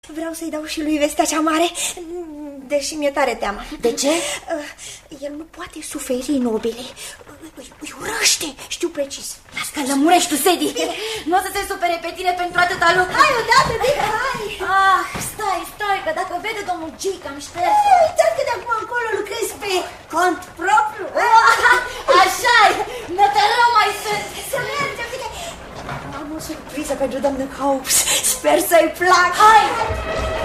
Vreau să-i dau și lui vestea cea mare, deși mi-e tare teamă. De ce? El nu poate suferi nobile. Îi urăște, știu precis. Las că lămurești tu, Sedi. Nu o să se supere pe tine pentru atâta lucru. Hai odată, bine, hai. Stai, că dacă vede domnul G că am șters. Uitați că de acum încolo lucrezi pe cont propriu. Așa-i, nătărău mai sunt. Să mergem, bine. Am o surpriză pentru domnul Hobbs. Sper să-i placă. Hai!